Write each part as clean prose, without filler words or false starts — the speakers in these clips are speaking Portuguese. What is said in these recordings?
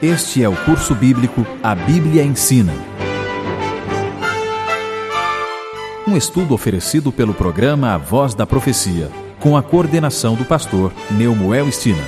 Este é o curso bíblico A Bíblia Ensina. Um estudo oferecido pelo programa A Voz da Profecia, com a coordenação do pastor Neumuel Stina.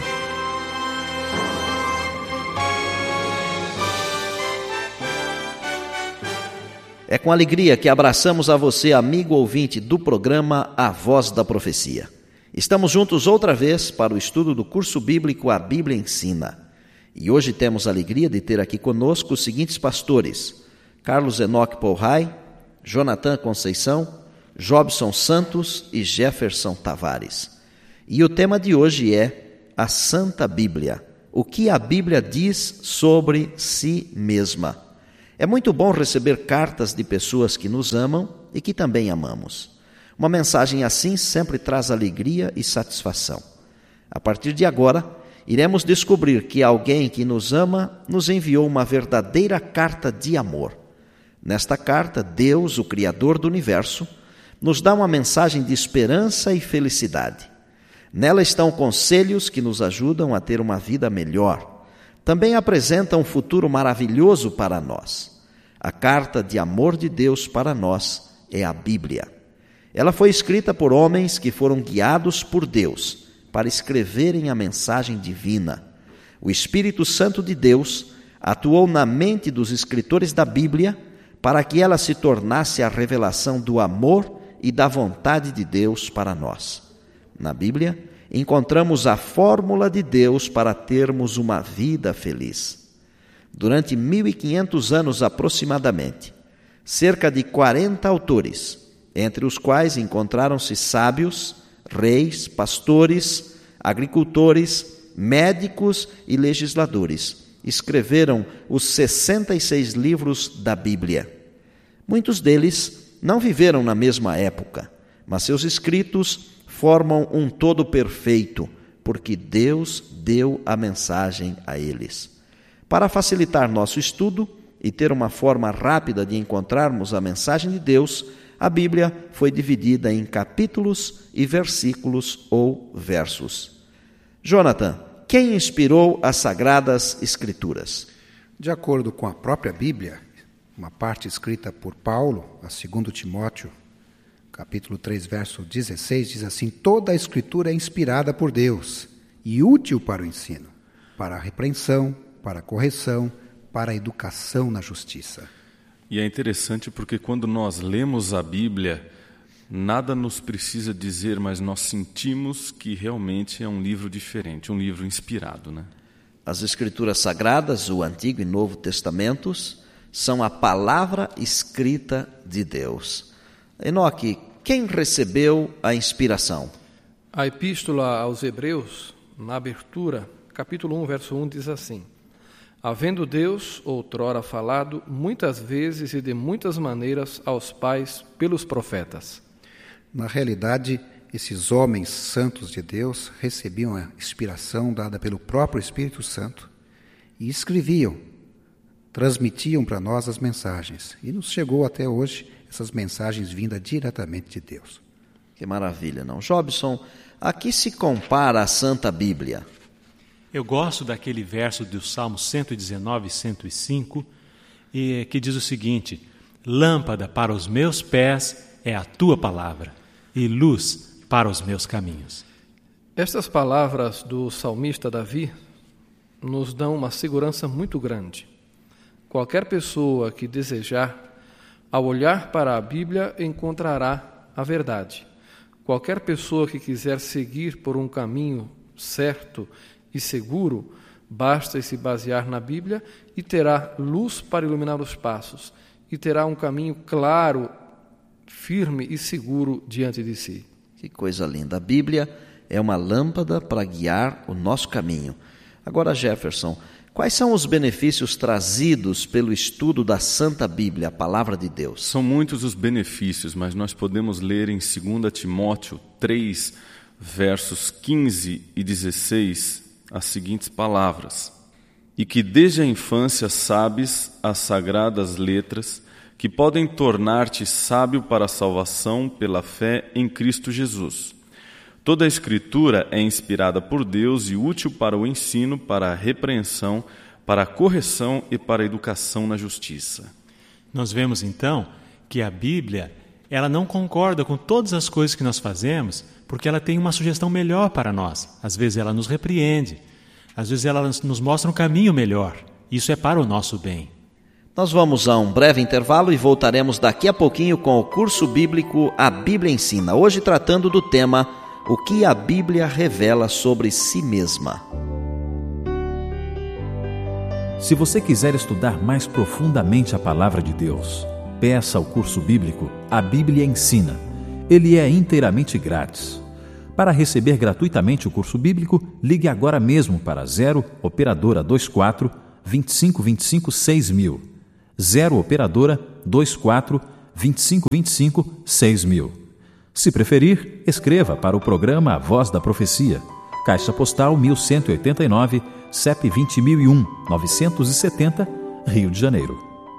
É com alegria que abraçamos a você, amigo ouvinte do programa A Voz da Profecia. Estamos juntos outra vez para o estudo do curso bíblico A Bíblia Ensina. E hoje temos a alegria de ter aqui conosco os seguintes pastores: Carlos Enoque Polrai, Jonathan Conceição, Jobson Santos e Jefferson Tavares. E o tema de hoje é a Santa Bíblia. O que a Bíblia diz sobre si mesma. É muito bom receber cartas de pessoas que nos amam e que também amamos. Uma mensagem assim sempre traz alegria e satisfação. A partir de agora, iremos descobrir que alguém que nos ama nos enviou uma verdadeira carta de amor. Nesta carta, Deus, o Criador do Universo, nos dá uma mensagem de esperança e felicidade. Nela estão conselhos que nos ajudam a ter uma vida melhor. Também apresenta um futuro maravilhoso para nós. A carta de amor de Deus para nós é a Bíblia. Ela foi escrita por homens que foram guiados por Deus para escreverem a mensagem divina. O Espírito Santo de Deus atuou na mente dos escritores da Bíblia para que ela se tornasse a revelação do amor e da vontade de Deus para nós. Na Bíblia, encontramos a fórmula de Deus para termos uma vida feliz. Durante 1500 anos aproximadamente, cerca de 40 autores, entre os quais encontraram-se sábios, reis, pastores, agricultores, médicos e legisladores, escreveram os 66 livros da Bíblia. Muitos deles não viveram na mesma época, mas seus escritos formam um todo perfeito, porque Deus deu a mensagem a eles. Para facilitar nosso estudo e ter uma forma rápida de encontrarmos a mensagem de Deus, a Bíblia foi dividida em capítulos e versículos ou versos. Jonathan, quem inspirou as Sagradas Escrituras? De acordo com a própria Bíblia, uma parte escrita por Paulo, a 2 Timóteo, capítulo 3, verso 16, diz assim: toda a Escritura é inspirada por Deus e útil para o ensino, para a repreensão, para a correção, para a educação na justiça. E é interessante porque quando nós lemos a Bíblia, nada nos precisa dizer, mas nós sentimos que realmente é um livro diferente, um livro inspirado, né? As Escrituras Sagradas, o Antigo e Novo Testamentos, são a palavra escrita de Deus. Enoque, quem recebeu a inspiração? A Epístola aos Hebreus, na abertura, capítulo 1, verso 1, diz assim: havendo Deus outrora falado muitas vezes e de muitas maneiras aos pais pelos profetas. Na realidade, esses homens santos de Deus recebiam a inspiração dada pelo próprio Espírito Santo e escreviam, transmitiam para nós as mensagens. E nos chegou até hoje essas mensagens vindas diretamente de Deus. Que maravilha, não? Jobson, a que se compara a Santa Bíblia? Eu gosto daquele verso do Salmo 119, 105, que diz o seguinte: lâmpada para os meus pés é a tua palavra, e luz para os meus caminhos. Estas palavras do salmista Davi nos dão uma segurança muito grande. Qualquer pessoa que desejar, ao olhar para a Bíblia, encontrará a verdade. Qualquer pessoa que quiser seguir por um caminho certo e seguro, basta se basear na Bíblia e terá luz para iluminar os passos, e terá um caminho claro, firme e seguro diante de si. Que coisa linda! A Bíblia é uma lâmpada para guiar o nosso caminho. Agora, Jefferson, quais são os benefícios trazidos pelo estudo da Santa Bíblia, a Palavra de Deus? São muitos os benefícios, mas nós podemos ler em 2 Timóteo 3, versos 15 e 16, as seguintes palavras: e que desde a infância sabes as sagradas letras, que podem tornar-te sábio para a salvação pela fé em Cristo Jesus. Toda a Escritura é inspirada por Deus e útil para o ensino, para a repreensão, para a correção e para a educação na justiça. Nós vemos então que a Bíblia, ela não concorda com todas as coisas que nós fazemos, porque ela tem uma sugestão melhor para nós. Às vezes ela nos repreende, às vezes ela nos mostra um caminho melhor. Isso é para o nosso bem. Nós vamos a um breve intervalo e voltaremos daqui a pouquinho com o curso bíblico A Bíblia Ensina, hoje tratando do tema O que a Bíblia revela sobre si mesma. Se você quiser estudar mais profundamente a Palavra de Deus, peça ao curso bíblico A Bíblia Ensina. Ele é inteiramente grátis. Para receber gratuitamente o curso bíblico, ligue agora mesmo para 0 Operadora 24 2525 6000. 0 Operadora 24 2525 6000. Se preferir, escreva para o programa A Voz da Profecia. Caixa Postal 1189, CEP 20001 970, Rio de Janeiro.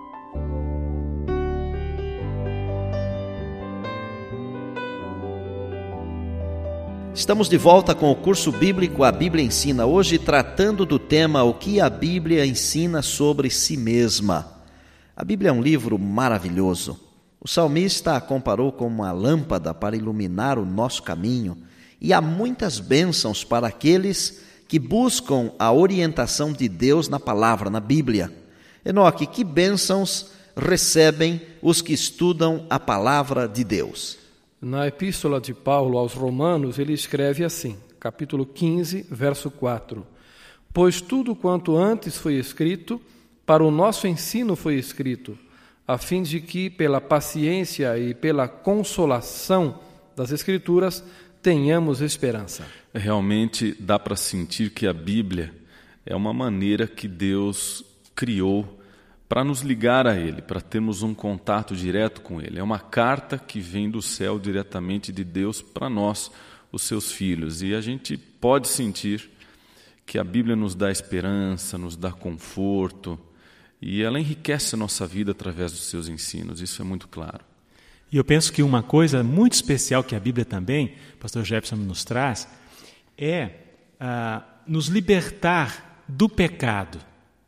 Estamos de volta com o curso bíblico A Bíblia Ensina, hoje tratando do tema O que a Bíblia ensina sobre si mesma. A Bíblia é um livro maravilhoso. O salmista a comparou com uma lâmpada para iluminar o nosso caminho, e há muitas bênçãos para aqueles que buscam a orientação de Deus na palavra, na Bíblia. Enoque, que bênçãos recebem os que estudam a palavra de Deus? Na epístola de Paulo aos Romanos, ele escreve assim, capítulo 15, verso 4: Pois tudo quanto antes foi escrito, para o nosso ensino foi escrito, a fim de que, pela paciência e pela consolação das Escrituras, tenhamos esperança. Realmente dá para sentir que a Bíblia é uma maneira que Deus criou para nos ligar a Ele, para termos um contato direto com Ele. É uma carta que vem do céu diretamente de Deus para nós, os seus filhos. E a gente pode sentir que a Bíblia nos dá esperança, nos dá conforto, e ela enriquece a nossa vida através dos seus ensinos. Isso é muito claro. E eu penso que uma coisa muito especial que a Bíblia também, o pastor Jefferson nos traz, é nos libertar do pecado.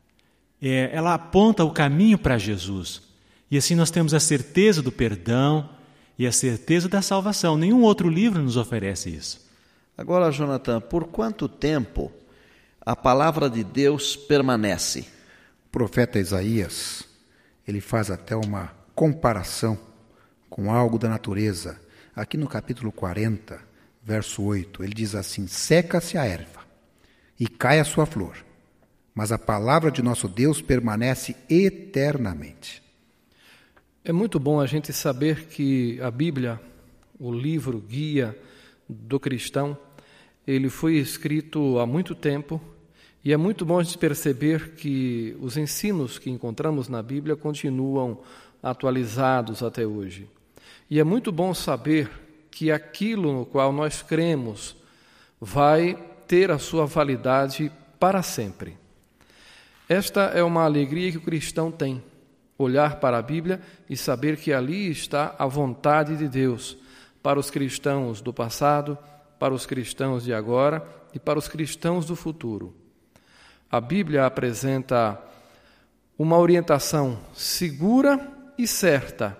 Ela aponta o caminho para Jesus. E assim nós temos a certeza do perdão e a certeza da salvação. Nenhum outro livro nos oferece isso. Agora, Jonathan, por quanto tempo a palavra de Deus permanece? O profeta Isaías, ele faz até uma comparação com algo da natureza. Aqui no capítulo 40, verso 8, ele diz assim: seca-se a erva e cai a sua flor, mas a palavra de nosso Deus permanece eternamente. É muito bom a gente saber que a Bíblia, o livro guia do cristão, ele foi escrito há muito tempo, e é muito bom a gente perceber que os ensinos que encontramos na Bíblia continuam atualizados até hoje. E é muito bom saber que aquilo no qual nós cremos vai ter a sua validade para sempre. Esta é uma alegria que o cristão tem, olhar para a Bíblia e saber que ali está a vontade de Deus para os cristãos do passado, para os cristãos de agora e para os cristãos do futuro. A Bíblia apresenta uma orientação segura e certa,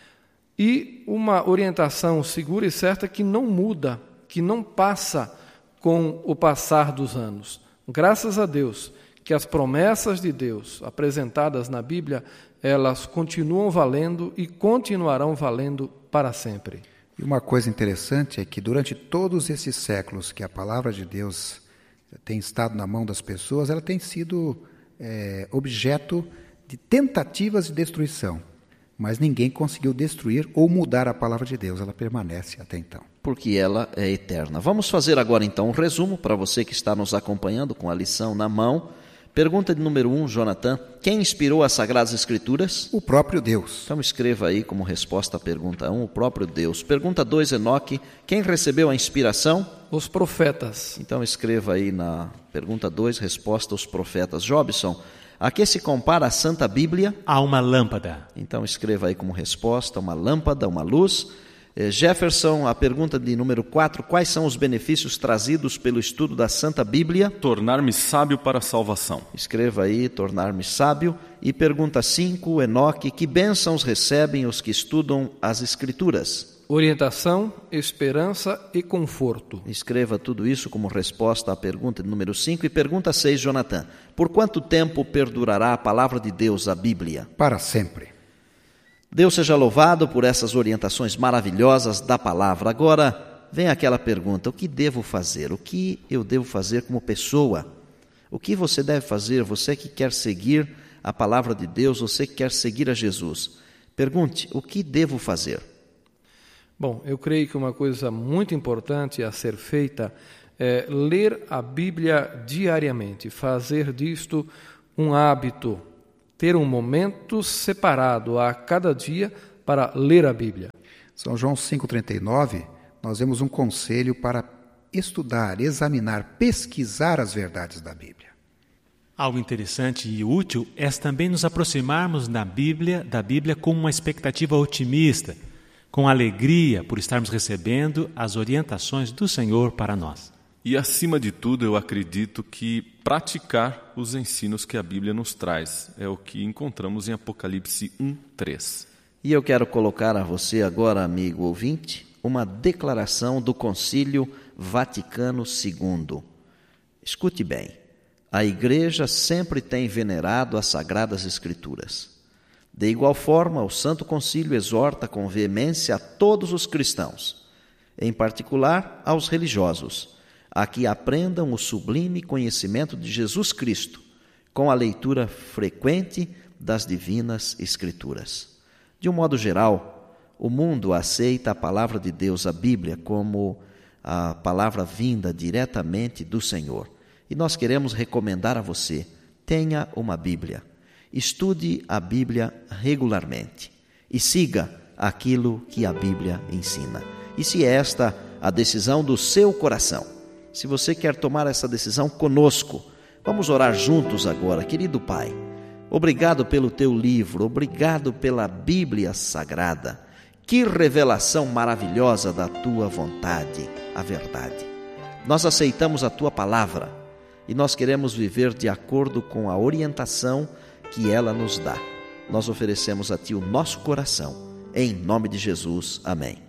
e uma orientação segura e certa que não muda, que não passa com o passar dos anos. Graças a Deus que as promessas de Deus apresentadas na Bíblia, elas continuam valendo e continuarão valendo para sempre. E uma coisa interessante é que durante todos esses séculos que a palavra de Deus tem estado na mão das pessoas, ela tem sido objeto de tentativas de destruição. Mas ninguém conseguiu destruir ou mudar a palavra de Deus, ela permanece até então. Porque ela é eterna. Vamos fazer agora então um resumo para você que está nos acompanhando com a lição na mão. Pergunta de número 1, Jonathan: quem inspirou as Sagradas Escrituras? O próprio Deus. Então escreva aí como resposta à pergunta 1, o próprio Deus. Pergunta 2, Enoque: quem recebeu a inspiração? Os profetas. Então escreva aí na pergunta 2, resposta: os profetas. Jobson: a que se compara a Santa Bíblia? A uma lâmpada. Então escreva aí como resposta: uma lâmpada, uma luz. Jefferson, a pergunta de número 4, quais são os benefícios trazidos pelo estudo da Santa Bíblia? Tornar-me sábio para a salvação. Escreva aí, tornar-me sábio. E pergunta 5, Enoque, que bênçãos recebem os que estudam as Escrituras? Orientação, esperança e conforto. Escreva tudo isso como resposta à pergunta de número 5. E pergunta 6, Jonathan, por quanto tempo perdurará a palavra de Deus, a Bíblia? Para sempre. Deus seja louvado por essas orientações maravilhosas da palavra. Agora, vem aquela pergunta, o que devo fazer? O que eu devo fazer como pessoa? O que você deve fazer, você que quer seguir a palavra de Deus, você que quer seguir a Jesus? Pergunte, o que devo fazer? Bom, eu creio que uma coisa muito importante a ser feita é ler a Bíblia diariamente, fazer disto um hábito, ter um momento separado a cada dia para ler a Bíblia. São João 5,39, nós vemos um conselho para estudar, examinar, pesquisar as verdades da Bíblia. Algo interessante e útil é também nos aproximarmos da Bíblia com uma expectativa otimista, com alegria por estarmos recebendo as orientações do Senhor para nós. E, acima de tudo, eu acredito que praticar os ensinos que a Bíblia nos traz é o que encontramos em Apocalipse 1:3. E eu quero colocar a você agora, amigo ouvinte, uma declaração do Concílio Vaticano II. Escute bem, a Igreja sempre tem venerado as Sagradas Escrituras. De igual forma, o Santo Concílio exorta com veemência a todos os cristãos, em particular aos religiosos, a que aprendam o sublime conhecimento de Jesus Cristo, com a leitura frequente das divinas Escrituras. De um modo geral, o mundo aceita a palavra de Deus, a Bíblia, como a palavra vinda diretamente do Senhor. E nós queremos recomendar a você, tenha uma Bíblia, estude a Bíblia regularmente e siga aquilo que a Bíblia ensina. E se é esta a decisão do seu coração, se você quer tomar essa decisão conosco, vamos orar juntos agora. Querido Pai, obrigado pelo teu livro, obrigado pela Bíblia Sagrada. Que revelação maravilhosa da tua vontade, a verdade. Nós aceitamos a tua palavra e nós queremos viver de acordo com a orientação que ela nos dá. Nós oferecemos a ti o nosso coração. Em nome de Jesus. Amém.